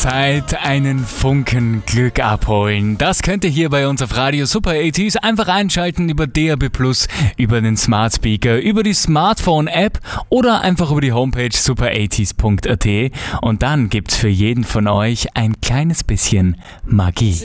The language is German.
Zeit einen Funken Glück abholen. Das könnt ihr hier bei uns auf Radio Super 80s einfach einschalten über DAB+, über den Smart Speaker, über die Smartphone-App oder einfach über die Homepage super80s.at und dann gibt's für jeden von euch ein kleines bisschen Magie.